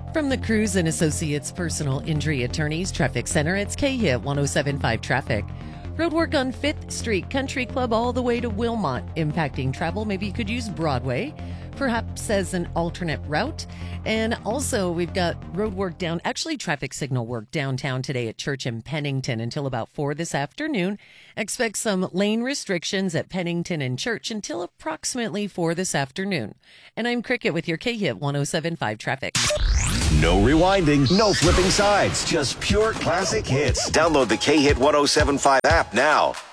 From the Cruz and Associates Personal Injury Attorneys Traffic Center, it's K-Hit 107.5 traffic. Road work on 5th Street Country Club all the way to Wilmot, impacting travel. Maybe you could use Broadway, perhaps as an alternate route. And also, we've got road work traffic signal work downtown today at Church and Pennington until about 4 this afternoon. Expect some lane restrictions at Pennington and Church until approximately 4 this afternoon. And I'm Cricket with your K-Hit 107.5 traffic. No rewinding, no flipping sides, just pure classic hits. Download the K-Hit 107.5 app now.